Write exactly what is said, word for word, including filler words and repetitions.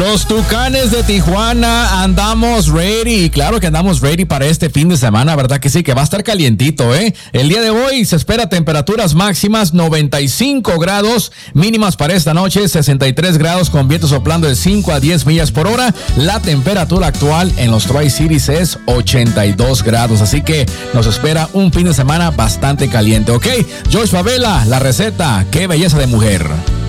Los Tucanes de Tijuana andamos ready. Claro que andamos ready para este fin de semana, ¿verdad que sí? Que va a estar calientito, ¿eh? El día de hoy se espera temperaturas máximas noventa y cinco grados, mínimas para esta noche sesenta y tres grados con viento soplando de cinco a diez millas por hora. La temperatura actual en los Tri-Cities es ochenta y dos grados, así que nos espera un fin de semana bastante caliente, ¿ok? Josh Favela, la receta, qué belleza de mujer.